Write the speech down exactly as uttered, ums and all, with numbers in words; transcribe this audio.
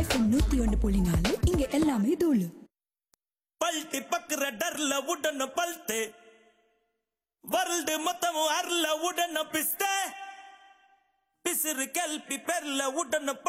FM நூத்தி ஒன்று புள்ளி நாலு இங்க எல்லாமே தூளு. பல்ட்டி பக்குற டர்ல உடன பல்த்து வருல்டு மொத்தம் அர்ல உடன பிஸ்த பிசிறு கல்பி பெர்ல உடன